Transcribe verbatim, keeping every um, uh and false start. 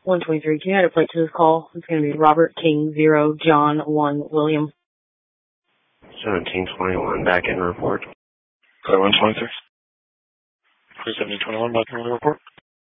one twenty-three, can you add a plate to this call? It's going to be Robert King, zero, John, one, William. seventeen twenty-one, back in report. one twenty-three. three seventeen twenty-one, back in report.